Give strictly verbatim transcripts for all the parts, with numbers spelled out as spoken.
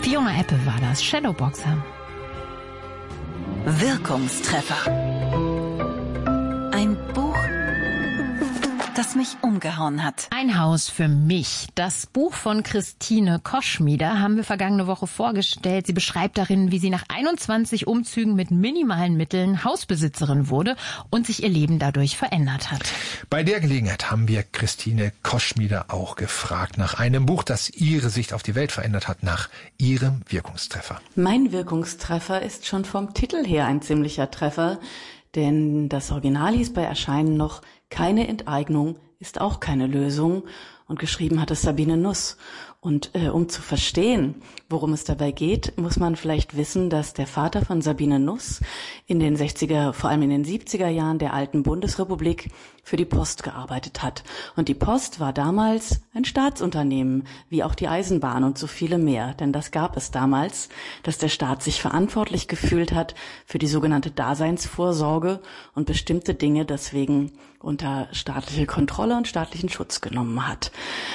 Fiona Apple war das, Shadowboxer. Wirkungstreffer. Ein Buch, das mich umgehauen hat. Ein Haus für mich. Das Buch von Christine Koschmieder haben wir vergangene Woche vorgestellt. Sie beschreibt darin, wie sie nach einundzwanzig Umzügen mit minimalen Mitteln Hausbesitzerin wurde und sich ihr Leben dadurch verändert hat. Bei der Gelegenheit haben wir Christine Koschmieder auch gefragt nach einem Buch, das ihre Sicht auf die Welt verändert hat, nach ihrem Wirkungstreffer. Mein Wirkungstreffer ist schon vom Titel her ein ziemlicher Treffer, denn das Original hieß bei Erscheinen noch "Keine Enteignung ist auch keine Lösung" und geschrieben hat es Sabine Nuss. Und äh, um zu verstehen, worum es dabei geht, muss man vielleicht wissen, dass der Vater von Sabine Nuss in den sechziger, vor allem in den siebziger Jahren der alten Bundesrepublik für die Post gearbeitet hat. Und die Post war damals ein Staatsunternehmen, wie auch die Eisenbahn und so viele mehr. Denn das gab es damals, dass der Staat sich verantwortlich gefühlt hat für die sogenannte Daseinsvorsorge und bestimmte Dinge deswegen unter staatliche Kontrolle und staatlichen Schutz genommen hat.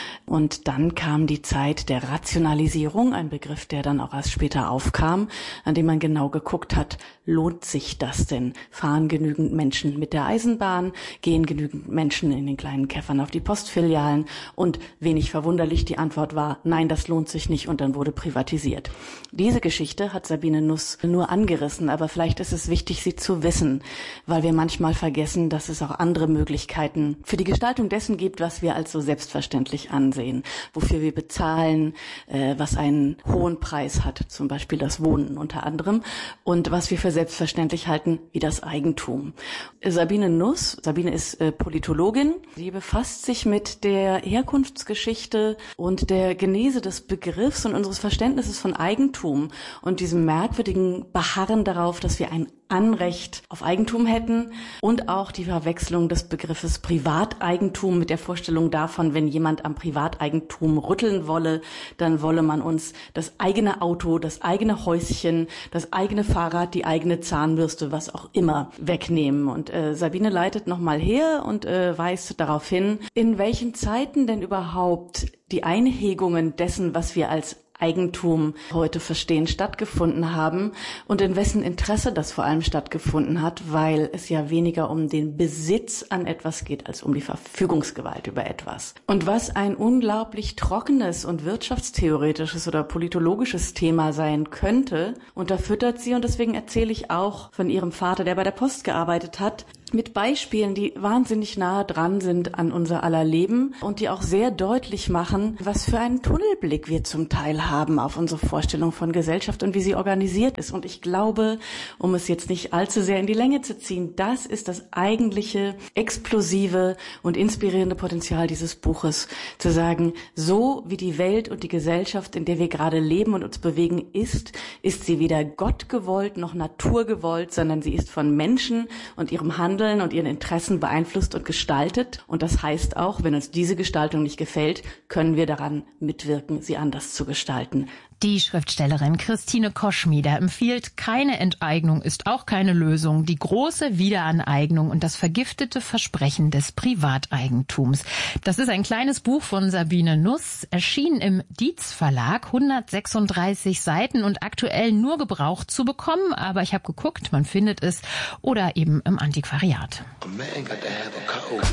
Und dann kam die Zeit der Rationalisierung, ein Begriff, der dann auch erst später aufkam, an dem man genau geguckt hat, lohnt sich das denn? Fahren genügend Menschen mit der Eisenbahn? Gehen genügend Menschen in den kleinen Käffern auf die Postfilialen? Und wenig verwunderlich, die Antwort war, nein, das lohnt sich nicht, und dann wurde privatisiert. Diese Geschichte hat Sabine Nuss nur angerissen, aber vielleicht ist es wichtig, sie zu wissen, weil wir manchmal vergessen, dass es auch andere Möglichkeiten für die Gestaltung dessen gibt, was wir als so selbstverständlich ansehen. Sehen, wofür wir bezahlen, äh, was einen hohen Preis hat, zum Beispiel das Wohnen unter anderem, und was wir für selbstverständlich halten, wie das Eigentum. Sabine Nuss, Sabine ist äh, Politologin, sie befasst sich mit der Herkunftsgeschichte und der Genese des Begriffs und unseres Verständnisses von Eigentum und diesem merkwürdigen Beharren darauf, dass wir ein Anrecht auf Eigentum hätten, und auch die Verwechslung des Begriffes Privateigentum mit der Vorstellung davon, wenn jemand am Privateigentum rütteln wolle, dann wolle man uns das eigene Auto, das eigene Häuschen, das eigene Fahrrad, die eigene Zahnbürste, was auch immer, wegnehmen. Und äh, Sabine leitet nochmal her und äh, weist darauf hin, in welchen Zeiten denn überhaupt die Einhegungen dessen, was wir als Eigentum heute verstehen, stattgefunden haben und in wessen Interesse das vor allem stattgefunden hat, weil es ja weniger um den Besitz an etwas geht, als um die Verfügungsgewalt über etwas. Und was ein unglaublich trockenes und wirtschaftstheoretisches oder politologisches Thema sein könnte, unterfüttert sie, und deswegen erzähle ich auch von ihrem Vater, der bei der Post gearbeitet hat, mit Beispielen, die wahnsinnig nahe dran sind an unser aller Leben und die auch sehr deutlich machen, was für einen Tunnelblick wir zum Teil haben auf unsere Vorstellung von Gesellschaft und wie sie organisiert ist. Und ich glaube, um es jetzt nicht allzu sehr in die Länge zu ziehen, das ist das eigentliche explosive und inspirierende Potenzial dieses Buches, zu sagen, so wie die Welt und die Gesellschaft, in der wir gerade leben und uns bewegen, ist, ist sie weder Gott gewollt noch Natur gewollt, sondern sie ist von Menschen und ihrem Handeln und ihren Interessen beeinflusst und gestaltet. Und das heißt auch, wenn uns diese Gestaltung nicht gefällt, können wir daran mitwirken, sie anders zu gestalten. Die Schriftstellerin Christine Koschmieder empfiehlt, keine Enteignung ist auch keine Lösung, die große Wiederaneignung und das vergiftete Versprechen des Privateigentums. Das ist ein kleines Buch von Sabine Nuss, erschienen im Dietz Verlag, hundertsechsunddreißig Seiten und aktuell nur gebraucht zu bekommen, aber ich habe geguckt, man findet es oder eben im Antiquariat.